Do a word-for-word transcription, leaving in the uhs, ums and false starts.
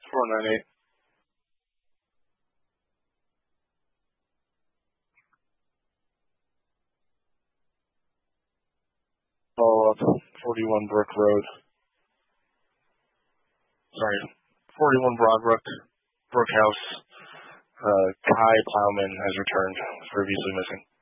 four nine eight. Follow up, forty-one Brook Road. Sorry, forty-one Broadbrook, Brook House. Uh, Kai Plowman has returned, previously missing.